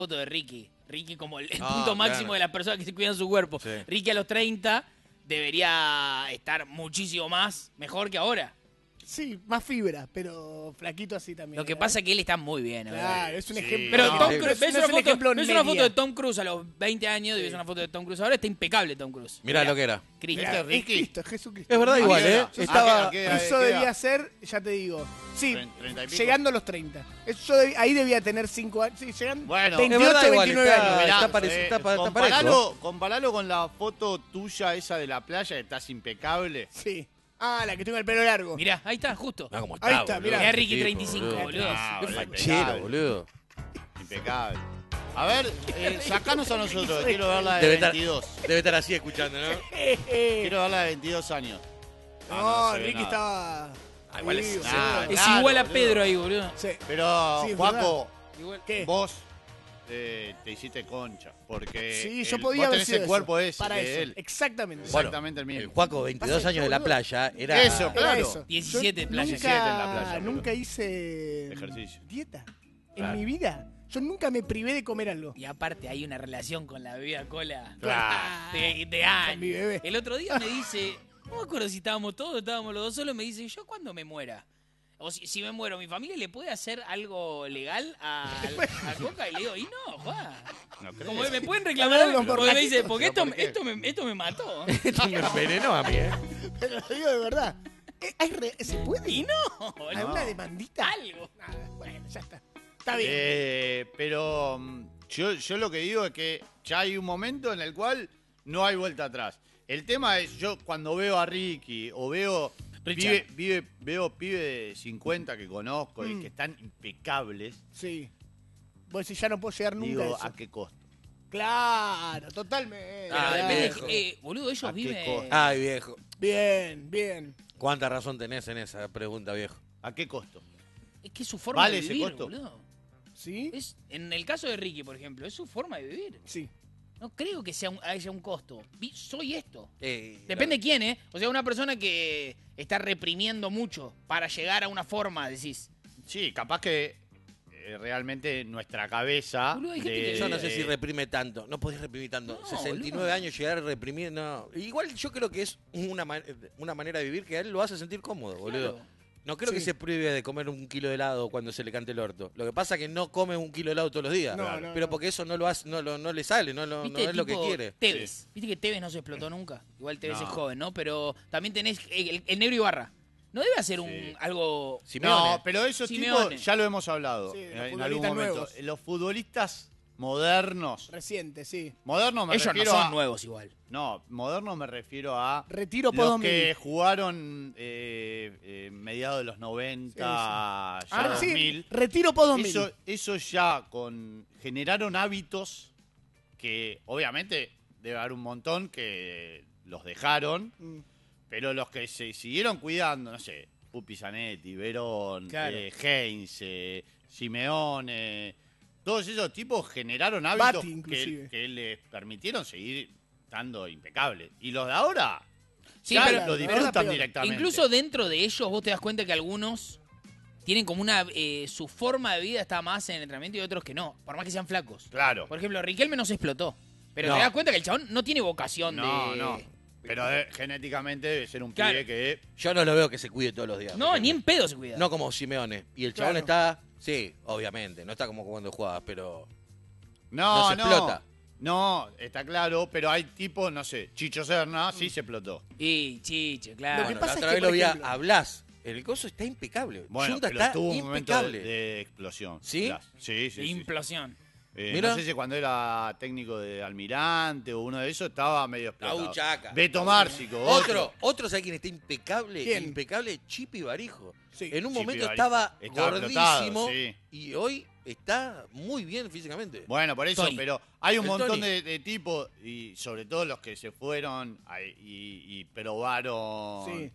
foto de Ricky. Ricky como el punto máximo de las personas que se cuidan su cuerpo. Sí. Ricky a los 30 debería estar muchísimo mejor que ahora. Sí, más fibra, pero flaquito así también. Lo que pasa es que él está muy bien. Claro, es un ejemplo. Pero No, Tom no, Cruise, ves no es un ejemplo ves una foto media. de Tom Cruise a los 20 años y ves una foto de Tom Cruise ahora, está impecable Tom Cruise. Mirá lo que era. Cristo. Mirá, Ricky? es Cristo, es Jesucristo. Es verdad igual, ¿eh? Estaba... Eso debía ser, ya te digo. Sí, 30 y pico. llegando a los 30. Ahí debía tener 5 años. Sí, llegando. Bueno, 28, es verdad igual, 29 está- años. Mirá, está parejo. comparalo con la foto tuya esa de la playa, que estás impecable. Sí. Ah, la que tengo el pelo largo. Mirá, ahí está, justo. Mirá cómo Ahí está, está, boludo. mirá. Mirá Ricky Tipo, 35, boludo. Ah, Qué boludo, fachero, impecable. boludo. Impecable. A ver, sacanos a nosotros, quiero ver la de Debe estar, 22. debe estar así escuchando, ¿no? Quiero ver la de 22 años. No, se ve Ricky nada. estaba. Ah, igual es- vivo, Ah, Es claro, igual a boludo. Pedro ahí, boludo. Sí. Pero, Sí, es Juaco, Igual. ¿Qué? vos te hiciste concha. Porque Sí, yo el- podía vos haber tenés sido el eso. cuerpo ese Para de eso. él. Exactamente. Bueno, Exactamente el El mismo. Juaco, 22 Pasa años de la boludo. playa, era... Eso, Era claro. eso. 17 Yo playa. 17 en la playa, boludo. Nunca hice Ejercicio. dieta. Claro. En mi vida. Yo nunca me privé de comer algo. Y aparte hay una relación con la bebida cola Claro. de años. Con mi bebé. El otro día me dice, no me acuerdo si estábamos todos, estábamos los dos solos, me dice, ¿yo cuando me muera? O si me muero, ¿mi familia le puede hacer algo legal a Coca? Y le digo, y no, Juan. No creo. Como me pueden reclamar Hablaron algo, por porque la me dice, quita. porque ¿Pero por qué? esto me mató. Esto me envenenó a mí, ¿eh? Pero lo digo de verdad. ¿Se puede? Y no, ¿Alguna demandita? algo. Nada, bueno, ya está. Está bien. Pero yo lo que digo es que ya hay un momento en el cual no hay vuelta atrás. El tema es, yo cuando veo a Ricky o veo Richard. veo pibe de 50 que conozco y que están impecables, Sí. Vos decís, ya no puedo llegar nunca digo, a eso. ¿a qué costo? Claro, totalmente. Pero Ah, depende, viejo. boludo, ellos ¿A qué viven... costo? Ay, viejo. Bien, bien. ¿Cuánta razón tenés en esa pregunta, viejo? ¿A qué costo? Es que es su forma ¿Vale de ese vivir, costo? boludo. ¿Sí? En el caso de Ricky, por ejemplo, es su forma de vivir. Sí. No creo que haya un costo. Soy esto. Eh, Depende quién, ¿eh? O sea, una persona que está reprimiendo mucho para llegar a una forma, decís. Sí, capaz que realmente nuestra cabeza... Boludo, hay gente que- Yo no sé si reprime tanto, no podés reprimir tanto. No, 69 boludo. años llegar a reprimir, no. Igual yo creo que es una manera de vivir que a él lo hace sentir cómodo, boludo. Claro. No creo Sí. que se prive de comer un kilo de helado cuando se le cante el orto. Lo que pasa es que no come un kilo de helado todos los días. No, no, pero no. porque eso no lo hace, no le sale, no ¿Viste? es lo que Tipo quiere. Tevez. Viste que Tevez no se explotó nunca. Igual Tevez No. es joven, ¿no? Pero también tenés el negro Ibarra. No debe hacer Sí. algo... Simeone. No, pero esos Simeone. tipos ya lo hemos hablado Sí, los en algún futbolistas momento. nuevos. Los futbolistas modernos. Reciente, sí. Modernos me Ellos no refiero son a... nuevos igual. No, modernos me refiero a... Retiro Los post que jugaron mediados de los 90, ya Ah, sí, 2000. retiro post 2000. Eso ya generaron hábitos que obviamente debe haber un montón que los dejaron, Mm. pero los que se siguieron cuidando, no sé, Pupi Zanetti, Verón, Claro. Heinz, Simeone, todos esos tipos generaron hábitos Bati, inclusive. que les permitieron seguir estando impecables. Y los de ahora Sí, ya pero- lo disfrutan peor. directamente. Incluso dentro de ellos vos te das cuenta que algunos tienen como una... su forma de vida está más en el entrenamiento y otros que no, por más que sean flacos. Claro. Por ejemplo, Riquelme no se explotó. Pero No. te das cuenta que el chabón no tiene vocación No, de... no. Pero genéticamente debe ser un Claro. pibe que... Yo no lo veo que se cuide todos los días. No, por ni ejemplo. en pedo se cuida. No como Simeone. Y el chabón Claro. está, sí, obviamente, no está como cuando jugaba, pero No, No se explota. No, está claro, pero hay tipos, no sé, Chicho Serna sí se explotó. Y chiche, claro. Lo que bueno, pasa la es otra que, vez lo por vi a ejemplo- Blas. El coso está impecable. Bueno, Junta pero está tuvo un momento impecable. de explosión. ¿Sí? Blas. Sí, sí, sí. Implosión. Mira. No sé si cuando era técnico de Almirante o uno de esos estaba medio explotado. Uchaca. Beto Márcico, Otro, ¿sabes quién está impecable? ¿Quién? Impecable, Chipi Barijo. Sí. En un Chipi momento Barijo. estaba Estaba gordísimo explotado, sí. y hoy está muy bien físicamente. Bueno, por eso, Tony. pero hay un El montón Tony. de tipos, y sobre todo los que se fueron y probaron Sí.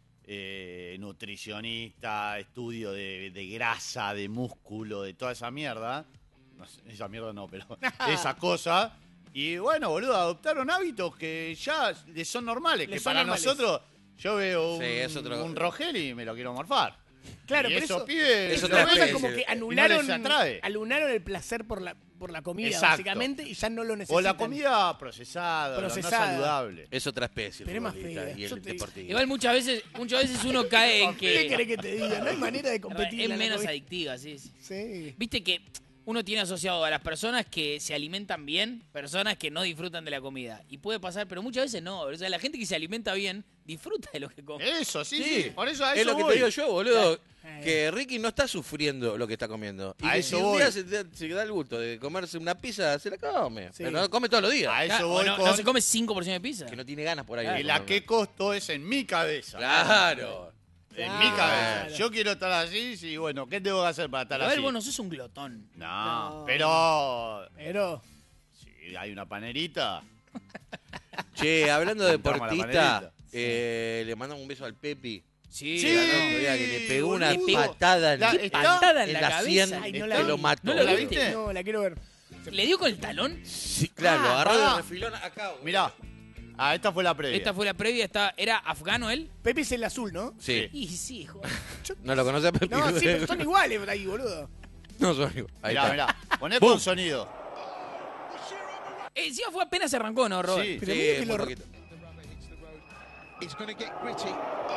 nutricionista, estudio de grasa, de músculo, de toda esa mierda. No sé, esa mierda no, pero esa cosa. Y bueno, boludo, adoptaron hábitos que ya les son normales. Les Que son para normales. nosotros, yo veo Sí, es otro- un Rogel y me lo quiero morfar. Claro, y pero esos eso, pibes, es lo otra que pasa es especie. como que y no anularon les atrae. el placer por la comida, Exacto. básicamente, y ya no lo necesitan. O la comida procesada, no saludable. Es otra especie el Pero es más futbolista fea. y Yo el te- deportista. Igual muchas veces uno cae en ¿Qué que querés que te diga? No hay manera de competir. es en la menos comida. adictiva, sí. Sí. Viste que uno tiene asociado a las personas que se alimentan bien, personas que no disfrutan de la comida. Y puede pasar, pero muchas veces no. O sea, la gente que se alimenta bien disfruta de lo que come. Eso, sí, Sí, sí. Por eso a es eso lo que voy. te digo yo, boludo. Claro. Que Ricky no está sufriendo lo que está comiendo. Y A que eso si un voy. día se da el gusto de comerse una pizza, se la come. Sí. Pero no come todos los días. A eso Claro, voy no, con... no se come 5 porciones de pizza. Que no tiene ganas por ahí. Claro. de ¿Y la comer. qué costo es en mi cabeza? Claro. En Claro. mi cabeza. Yo quiero estar así, sí, bueno, ¿qué tengo que hacer para estar A ver, así? vos no sos un glotón. No, No. pero... Pero, Si hay una panerita... Che, hablando de Entramos a la deportista, panerita. le mandamos un beso al Pepi. Sí, Sí. El otro día que le pegó una boludo. patada en, ¿Qué patada en la la cabeza? 100, Ay, no que la vi. lo mató. ¿No la ¿La viste? viste? no, la quiero ver. ¿Le dio con el talón? Sí, claro, lo Ah, agarró pará. de refilón acá. boludo. Mirá. Ah, esta fue la previa. Esta fue la previa, ¿era afgano él? Pepe es el azul, ¿no? Sí. Y sí, joder. No lo conoce a Pepi. No, sí, pero son iguales ahí, boludo. No son iguales. Ahí Mirá, está. mirá. Poné Boom. con sonido. Encima fue apenas arrancó, ¿no, Robert? Sí. Pero Sí, mira que muy lo- poquito. It's going to get gritty.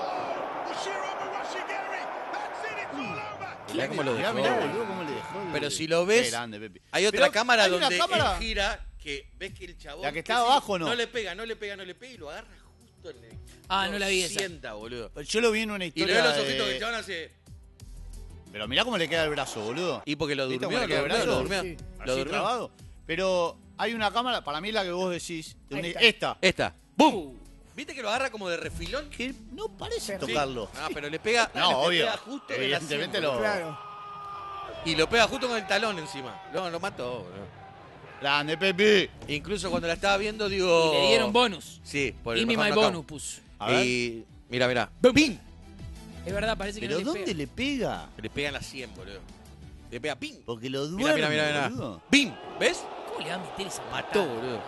Mirá cómo lo Mirá, dejó. mirá, boludo, cómo le dejó. Pero si lo ves, Qué grande, Pepi. hay otra Pero cámara hay una donde cámara- él gira, que ves que el chabón... La que está abajo, ¿no? No le pega y lo agarra justo en el... Ah, no la vi esa. sienta, boludo. Yo lo vi en una Y le historia ve los ojitos que de... el chabón hace... Pero mirá cómo le queda el brazo, boludo. Y porque lo ¿Viste durmió, cómo le queda el brazo? lo durmió. Sí. Lo Así durmió. clavado. Pero hay una cámara, para mí la que vos decís, Ahí está. esta, Esta. ¡Bum! ¿Viste que lo agarra como de refilón? que no parece Sí. tocarlo. Ah, pero le pega... No, le obvio. pega justo en la Evidentemente sien, lo- boludo. Claro. Y lo pega justo con el talón encima. Lo mató, boludo. Grande, Pepi. Incluso cuando la estaba viendo, digo... Y le dieron bonus. Sí, por el Give me mejor my knockout. bonus, puso. A ver. Y... Mira. ¡Ping! Es verdad, parece que ¿Pero no le dónde pega. le pega? Le pega en la 100, boludo. Le pega ¡ping! Porque lo Mira, duerme, boludo. ¡Ping! ¿Ves? ¿Cómo le va a meter esa Mató, patada? boludo.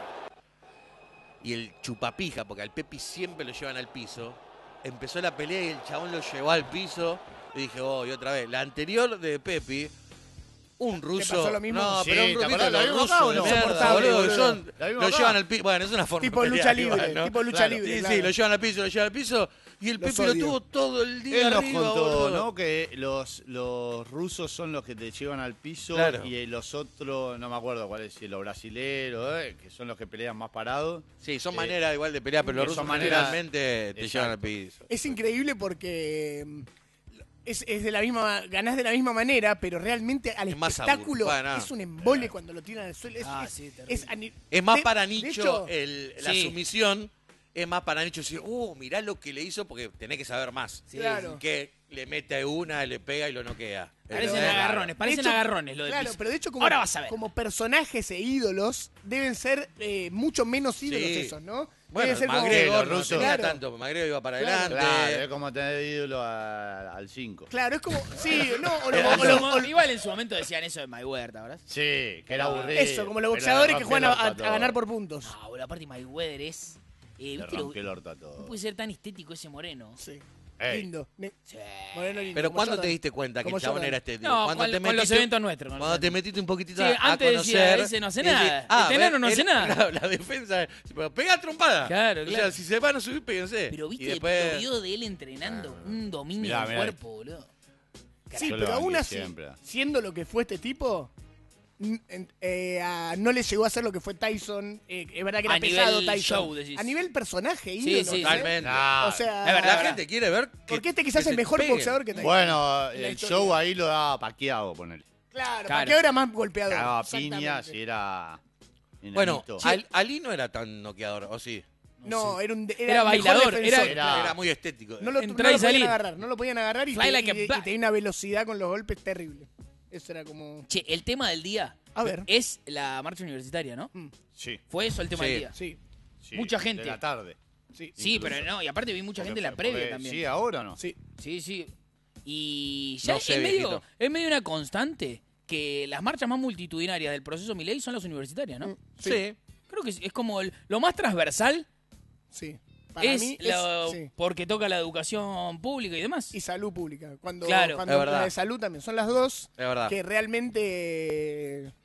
Y el chupapija, porque al Pepi siempre lo llevan al piso. Empezó la pelea y el chabón lo llevó al piso. Y dije, oh, y otra vez. La anterior de Pepi, un ruso. pasó lo mismo? No, Sí, pero un ¿te rusito, acordás? ¿La los vimos rusos acá o de no? mierda, Insoportable, boludo, boludo. son- ¿La vimos lo acá? llevan al piso. Bueno, es una forma Tipo de lucha pelear libre, igual, ¿no? tipo lucha Claro. libre. Sí, claro. sí, lo llevan al piso. Y el Los Pepi lo odio. tuvo todo el día Él nos arriba, contó, boludo. ¿no? Que los rusos son los que te llevan al piso Claro. y los otros, no me acuerdo cuál es, si los brasileros, que son los que pelean más parados. Sí, son Eh, maneras igual de pelear, pero los que rusos son maneras- generalmente te llevan al Exacto. piso. Es increíble porque es de la misma, ganás de la misma manera, pero realmente al Es más espectáculo aburrido. Bueno, es un embole cuando lo tiran al suelo. Sí, terrible. Es más de- para de nicho hecho, la Sí. sumisión, es más para nicho decir, mirá lo que le hizo, porque tenés que saber más. Sí, Claro. Que le mete una, le pega y lo noquea. Parecen Pero- agarrones, parecen De hecho, agarrones lo de Claro, piso. pero de hecho como, Ahora vas a ver. como personajes e ídolos deben ser mucho menos ídolos Sí. esos, ¿no? Bueno, deben ser como- McGregor los no rusos. tenía Claro. tanto, McGregor iba para Claro. adelante. Claro, es como tener ídolo al 5. Claro, es como, sí, no, Igual en su momento decían eso de Mayweather, ¿verdad? Sí, que era aburrido. eso, como los pero boxeadores le que rompió juegan el a orto ganar todo. por puntos. No, boludo, aparte Mayweather es... Le ¿viste lo- rompió el orto a no todo. puede ser tan estético ese moreno. Sí. Ey. Lindo. Sí. Moreno lindo, Pero como ¿cuándo Jordan. te diste cuenta que Como el chabón Jordan. era estético? No, Cuando con los eventos nuestros, con los Cuando te eventos. metiste un poquitito Sí, a antes decía, conocer. ese no hace y decís, nada. El enano no hace él- nada. La defensa, pero pega trompada. Claro, O sea, claro. si se van a subir, péguense. Pero viste Y después... lo video de él entrenando un dominio Mirá, del mirá. cuerpo, boludo. Sí, Yo lo pero aún banqué así, siempre. siendo lo que fue este tipo, no le llegó a ser lo que fue Tyson. Es verdad que era A pesado nivel Tyson. show, decís. A nivel personaje, Sí, ídolo, sí, ¿eh? Totalmente. No, O sea, es verdad, La gente quiere ver que, porque este quizás que es se mejor peguen. boxeador que Tyson. Bueno, En la el historia. show ahí lo daba paqueado, ponele. Claro, Claro. porque ahora era más golpeador. Cagaba Exactamente. piñas y era... Bueno, enanito. Ali no era tan noqueador, ¿o sí? No, era un Era el mejor bailador, defensor. Era- muy estético. No lo, Entrar no y lo podían salir. agarrar, no lo podían agarrar y, Fly like a y bat. tenía una velocidad con los golpes terrible. Eso era como... Che, el tema del día A ver. es la marcha universitaria, ¿no? Sí, Fue eso el tema Sí. del día. Sí, sí. Mucha gente. De la tarde. sí, Sí, Incluso. pero no, y aparte vi mucha gente en la Porque- previa también. Sí, ahora no. sí. Sí, sí. Y ya No sé, es, medio, viejito. es medio una constante que las marchas más multitudinarias del proceso Milei son las universitarias, ¿no? Sí. Creo que es como lo más transversal Sí. Para es, mí sí. porque toca la educación pública y demás. Y salud pública. Cuando Claro, cuando es verdad. la de salud también. Son las dos Es verdad. que realmente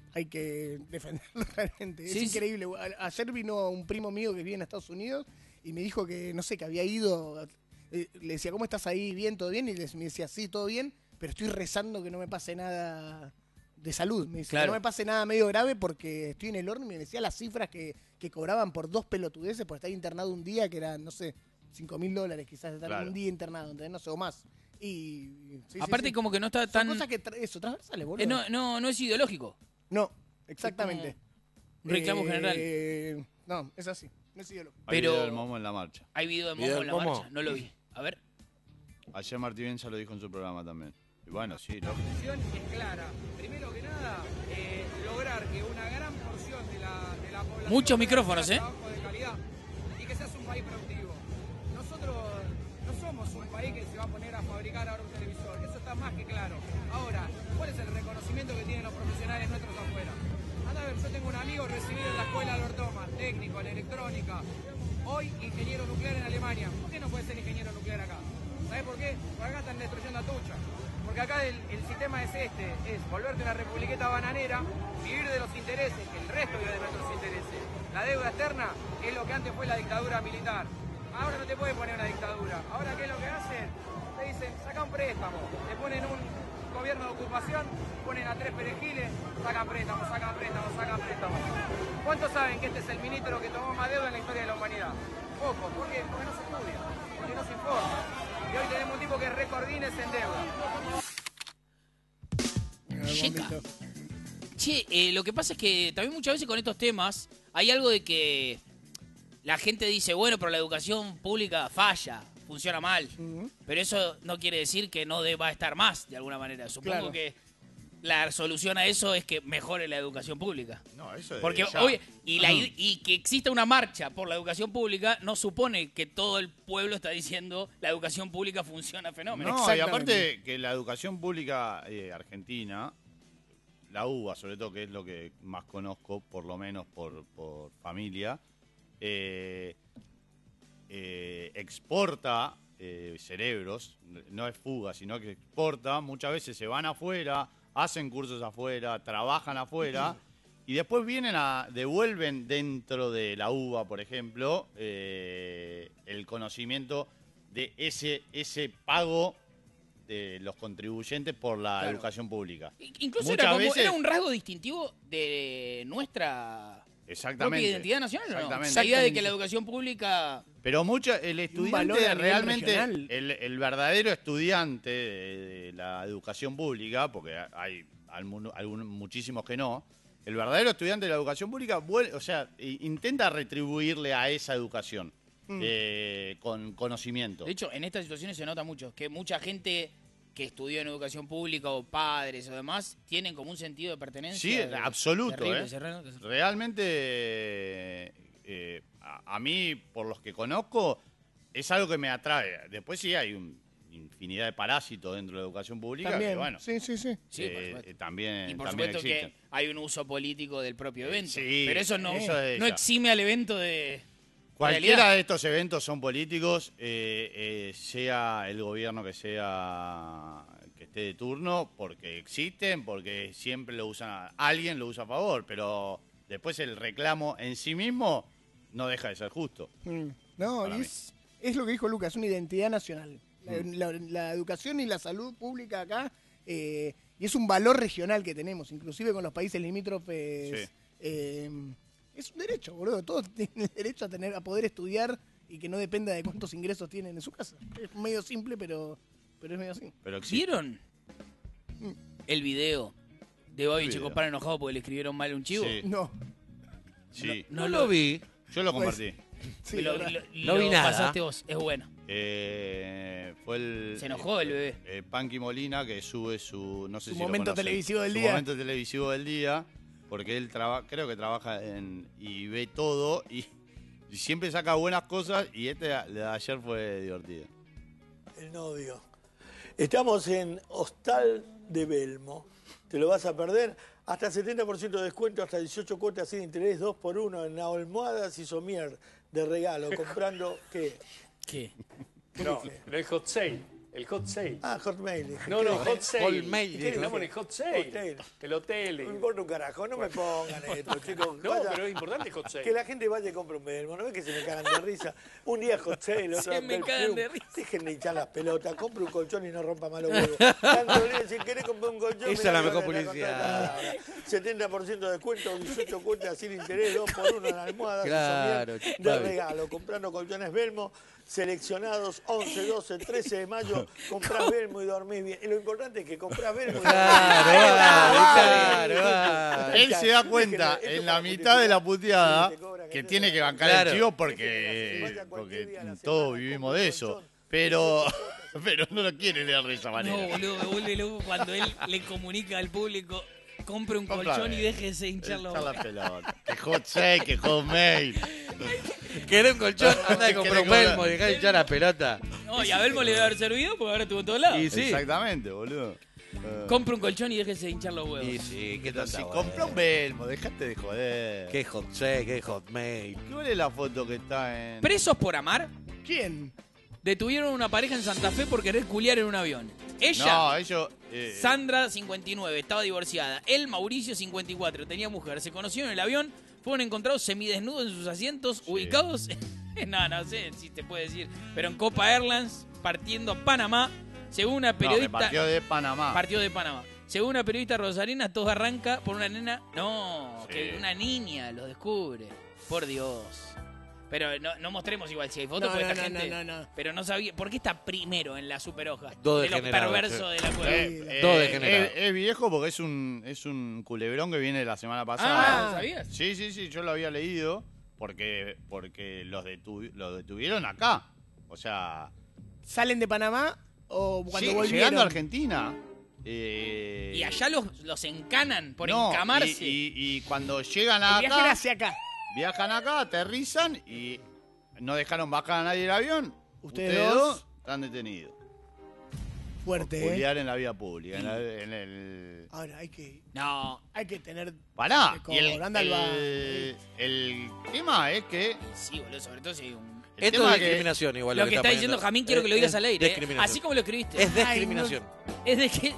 hay que defenderlo realmente. Sí, Es increíble. Ayer vino un primo mío que vive en Estados Unidos y me dijo que, no sé, que había ido... le decía, ¿cómo estás ahí? ¿Bien? ¿Todo bien? Y me decía, sí, todo bien, pero estoy rezando que no me pase nada de salud. Me dice, Claro. que no me pase nada medio grave porque estoy en el horno. Y me decía las cifras que cobraban por 2 pelotudeces por estar internado un día, que eran, no sé, $5.000 quizás, estar Claro. un día internado, ¿entendés? No sé, o más. Y sí, Aparte sí. como que no está Son tan... cosas que transversales, boludo. no es ideológico. No, exactamente. Un reclamo general. No, es así. No es ideológico. Hay Pero- video del Momo en la marcha. Hay video de ¿Video Momo del en la Momo? marcha, no lo vi. A ver. Ayer Martí Bielsa lo dijo en su programa también. Y bueno, sí, lógico. La misión es clara. Primero que nada, lograr que una gran porción de la población Muchos pueda micrófonos, tener trabajo de calidad y que seas un país productivo. Nosotros no somos un país que se va a poner a fabricar ahora un televisor. Eso está más que claro. Ahora, ¿cuál es el reconocimiento que tienen los profesionales nuestros afuera? Anda a ver, yo tengo un amigo recibido en la escuela Albert Thomas, técnico en electrónica. Hoy ingeniero nuclear en Alemania. ¿Por qué no puede ser ingeniero nuclear acá? ¿Sabes por qué? Porque acá están destruyendo a Tucha. Porque acá el sistema es es volverte una republiqueta bananera, vivir de los intereses, que el resto vive de nuestros intereses. La deuda externa es lo que antes fue la dictadura militar. Ahora no te puede poner una dictadura. Ahora, ¿qué es lo que hacen? Te dicen, saca un préstamo. Te ponen un gobierno de ocupación, ponen a 3 perejiles, sacan préstamos, sacan préstamos, sacan préstamos. ¿Cuántos saben que este es el ministro que tomó más deuda en la historia de la humanidad? Pocos. ¿Por qué? Porque no se estudia, porque no se informa. Y hoy tenemos un tipo que es récord Guinness en deuda. Checa. Che, lo que pasa es que también muchas veces con estos temas hay algo de que la gente dice, bueno, pero la educación pública falla, funciona mal. Pero eso no quiere decir que no deba estar más, de alguna manera. Supongo Claro. que la solución a eso es que mejore la educación pública. No, eso es Porque ya. hoy, y que exista una marcha por la educación pública no supone que todo el pueblo está diciendo la educación pública funciona fenómeno. No, y Exactamente. aparte que la educación pública argentina, la UBA sobre todo, que es lo que más conozco, por lo menos por familia, exporta cerebros, no es fuga, sino que exporta, muchas veces se van afuera, hacen cursos afuera, trabajan afuera, y después devuelven dentro de la UBA, por ejemplo, el conocimiento de ese pago de los contribuyentes por la Claro. educación pública. Incluso Muchas era, como, veces- era un rasgo distintivo de nuestra Exactamente. propia identidad nacional, ¿o no? Exactamente. La idea de que la educación pública... Pero el valor estudiante a nivel realmente, regional. el verdadero estudiante de la educación pública, porque hay muchísimos que no, el verdadero estudiante de la educación pública intenta retribuirle a esa educación con conocimiento. De hecho, en estas situaciones se nota mucho, que mucha gente que estudió en educación pública o padres o demás, tienen como un sentido de pertenencia. Sí, absoluto. Terrible, ¿eh? Realmente, a mí, por los que conozco, es algo que me atrae. Después sí hay infinidad de parásitos dentro de la educación pública. También. Que, bueno, Sí, sí, sí. Sí, por supuesto. también, Y por también supuesto existen. que hay un uso político del propio evento. sí, pero eso no, eso es no ya. exime al evento de... Cualquiera realidad. de estos eventos son políticos, sea el gobierno que esté de turno, porque existen, porque siempre lo usan, alguien lo usa a favor, pero después el reclamo en sí mismo no deja de ser justo. No, Para y mí. es lo que dijo Lucas, es una identidad nacional. La educación y la salud pública acá, y es un valor regional que tenemos, inclusive con los países limítrofes. Es un derecho, boludo. Todos tienen el derecho a poder estudiar y que no dependa de cuántos ingresos tienen en su casa. Es medio simple, pero es medio así. Pero existe. ¿Vieron el video de Babi y video? Checopar enojado porque le escribieron mal un chivo? Sí. No. Sí, No lo vi. yo lo Pues, compartí. Sí, Lo- verdad. No vi nada. pasaste vos, es bueno. Fue el... Se enojó el bebé. Punky Molina, que sube su... No sé Su si lo momento conocen, televisivo del su día. momento televisivo del día, porque él creo que trabaja y ve todo, y siempre saca buenas cosas, y la de ayer fue divertido. El novio. Estamos en Hostal de Belmo. ¿Te lo vas a perder? Hasta 70% de descuento, hasta 18 cuotas sin interés, 2x1 en almohadas y somier de regalo. Comprando, ¿qué? ¿Qué? No, no es hot sale, El hot sale. Ah, Hotmail. No, Hot Sale. Hotmail, dijo. Estamos en el Hot Sale. Hotel. El hotel. No me importa un carajo, no me pongan esto, chicos. No, Vaya, pero es importante el Hot Sale. que la gente vaya y compre un Belmo, ¿no ves que se me cagan de risa? Un día Hot Sale, otro Se me Bell cagan de Plum. risa. Dejen de hinchar las pelotas, compre un colchón y no rompa más los huevos. Tanto lío, si querés comprar un colchón... Esa es mirá la que mejor vale publicidad. 70% de descuento, 18 cuotas sin interés, 2 por 1 en la almohada. Claro, de Fabi. regalo, comprando colchones Belmo, seleccionados 11, 12, 13 de mayo, comprás Belmo y dormís bien. Y lo importante es que comprás Belmo y Claro. Él se da cuenta Esto en la para mitad de la puteada te cobran, que esto tiene te- que bancar Claro. el chivo Vaya porque cualquier día a la todos semana, vivimos compra de un eso. colchón. Pero no lo quiere leer de esa No, manera. boludo, me vuelve loco cuando él le comunica al público, compre un Compra, colchón y déjese hinchar los Echar la pelota. Que hot sale, que hot mail. ¿Querés un colchón? Anda de ¿Qué comprar un querés Belmo, dejá de echar la pelota. No, y a Belmo le debe haber servido porque ahora estuvo en todos lados. Y sí. Exactamente, boludo. Compre un colchón y déjese hinchar los huevos. Y sí, qué Si tanta comprá un Belmo, dejate de joder. Qué hot sale, qué hotmail. ¿Cuál es la foto que está en...? Presos por amar, ¿Quién? detuvieron a una pareja en Santa Fe por querer culiar en un avión. Ella, No, ellos... Sandra, 59, estaba divorciada. Él, Mauricio, 54, tenía mujer. Se conocieron en el avión, fueron encontrados semidesnudos en sus asientos, ubicados... no sé si te puede decir, pero en Copa Airlines, partiendo a Panamá, según una No, periodista... que partió de Panamá. Partió de Panamá. Según una periodista rosarina, todo arranca por una nena... No, Sí. que una niña lo descubre. Por Dios. Pero no mostremos igual si hay fotos, No, porque no, esta no, gente... no. Pero no sabía... ¿Por qué está primero en la superhoja? Dos de lo degenerados, perverso sí. de la cueva. Todo degenerado. Es viejo porque es un culebrón que viene de la semana pasada. Ah, ¿sabías? Sí, yo lo había leído porque los detuvieron acá. O sea, ¿Salen de Panamá o cuando sí, volvieron? llegando a Argentina. Y allá los encanan por no, encamarse. y cuando llegan El viaje era acá, hacia acá. viajan acá, aterrizan y no dejaron bajar a nadie del avión. Ustedes Ustedes dos dos están detenidos. Fuerte, ¿eh? Culiar en la vía pública. En el... Ahora hay que tener... Pará. Decor, Y anda al bar. el tema es que... Sí, boludo, sobre todo si hay un... el Esto tema es discriminación igual. Lo que está diciendo poniendo. Jamín, quiero que lo digas al aire. Discriminación. Así como lo escribiste. Es discriminación. Es de que...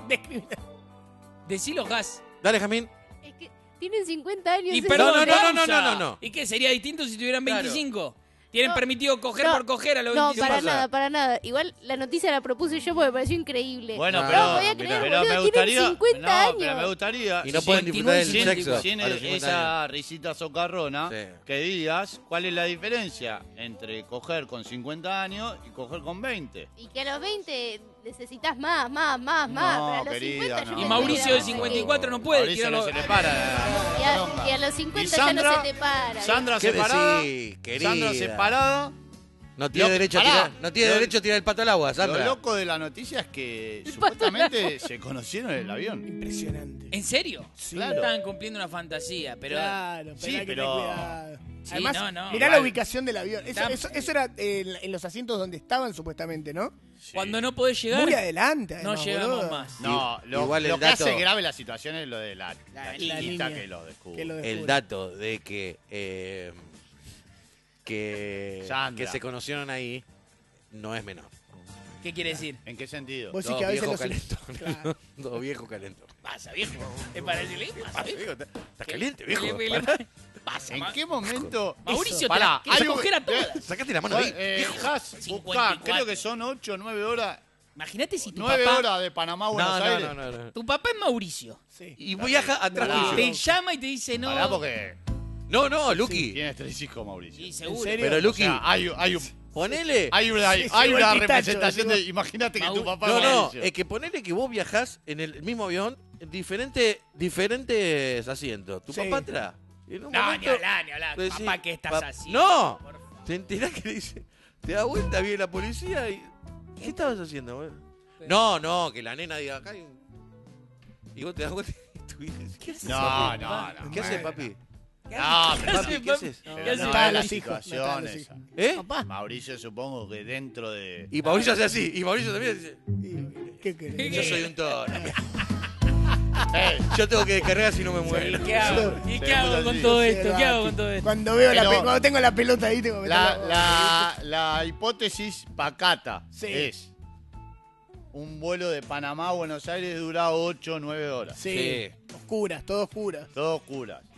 Decilo, Gas. Dale, Jamín. Es que tienen 50 años. Y es perdón, no, pausa. no. ¿Y qué? ¿Sería distinto si tuvieran Claro. 25? ¿Tienen No, permitido coger no, por coger a los No, 25? para pasa? nada, para nada. Igual la noticia la propuse yo porque me pareció increíble. Bueno, Ah, pero, no podía creer, pero boludo, me gustaría... tienen 50 no, años. pero me gustaría... Y no si- pueden disfrutar del sin- sexo. sin a los 50 esa años. risita socarrona, Sí. que digas cuál es la diferencia entre coger con 50 años y coger con 20. Y que a los 20 necesitas más. Pero a los querida, 50 yo no. Y me Mauricio enteré de 54 no puede. Mauricio no tirarlo- se le para. Y a los 50 Y ya no Sandra- se te para. Sandra ¿Qué separada. decís, querida? Sandra separada. No tiene Lo- derecho a pará. tirar, no tiene Lo- derecho a tirar el pato al agua, Lo Sandra. loco de la noticia es que supuestamente se conocieron en el avión. Impresionante. ¿En serio? Claro. Estaban cumpliendo una fantasía, pero... Claro, pero Sí, hay que tener pero- cuidado. Sí, Además, no, mirá igual. la ubicación del avión. Eso, Está- eso era en los asientos donde estaban supuestamente, ¿no? Cuando no podés llegar, Muy adelante. no además, llegamos boludo. más. No, lo, Igual el lo que dato- hace grave la situación es lo de la La chiquita niña que lo descubre. que lo El descubre. dato de que Sandra. se conocieron ahí no es menor. ¿Qué quiere decir? ¿En qué sentido? Vos decís Dos que a veces viejos los... calentones. Claro. Dos viejos calentones. Pasa, viejo. Es para decirle, pasa, viejo. Viejo, ¿estás caliente, viejo? Le- le- Pará. Pasa, ¿En ma- qué momento? Mauricio, Pará, te la hay un- coger a todas. Sacate la mano de ahí. Has, 54. buscá, creo que son 8 o 9 horas. Imagínate si tu 9 papá... horas de Panamá a No, Buenos Aires. no. Tu papá es Mauricio. Sí. Y viaja atrás Pará. tuyo. Te llama y te dice no. Pará porque No, Luqui. tienes 3 hijos, Mauricio. Sí, seguro. serio? Pero O Luqui, sea, hay ponele. una, Sí, hay llegó una el pistacho, representación llegó. de... Imagínate que tu Mauricio. papá No, es no, Mauricio. es que ponele que vos viajás en el mismo avión en diferentes asientos. Tu Sí. papá atrás. Y en un No, ni momento, hablar, ni hablar. vos Papá, decís, ¿qué estás "Pap- haciendo? No, Por favor. te enterás que le dice, te da vuelta, viene la policía y... ¿Qué estabas haciendo, güey? No, que la nena diga, acá hay un... Y vos te das vuelta y tu hija dice, ¿qué haces? No, ¿Qué haces, papi? No, pero Papi, ¿qué haces? pero ¿Qué no haces? es Estaban la los hijos, no situación estaban los esa. hijos. ¿Eh? Papá. Mauricio supongo que dentro de... Y Mauricio hace así, y Mauricio también dice, ¿Qué querés? yo soy un toro. Eh, Yo tengo que descargar si no me ¿Y muero. qué hago? ¿Y Se qué hago puso con así. todo esto? ¿Qué hago con todo esto? Cuando veo Pero- cuando tengo la pelota ahí, tengo que meterla- la hipótesis pacata Sí. es un vuelo de Panamá a Buenos Aires dura 8 o 9 horas. Sí. Oscuras, todo oscuras. Todo oscuras.